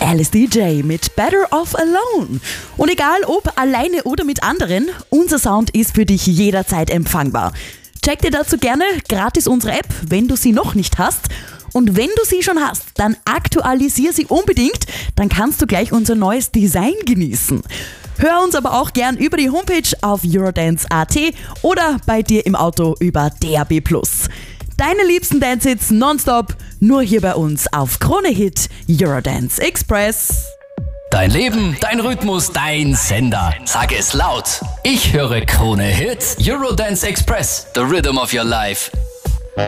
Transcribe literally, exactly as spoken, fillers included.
Alice D J mit Better Off Alone. Und egal ob alleine oder mit anderen, unser Sound ist für dich jederzeit empfangbar. Check dir dazu gerne gratis unsere App, wenn du sie noch nicht hast. Und wenn du sie schon hast, dann aktualisier sie unbedingt, dann kannst du gleich unser neues Design genießen. Hör uns aber auch gern über die Homepage auf eurodance punkt at oder bei dir im Auto über D A B plus. Deine liebsten Dance-Hits nonstop, nur hier bei uns auf Krone Hit Eurodance Express. Dein Leben, dein Rhythmus, dein Sender. Sag es laut. Ich höre Krone Hit Eurodance Express, the rhythm of your life.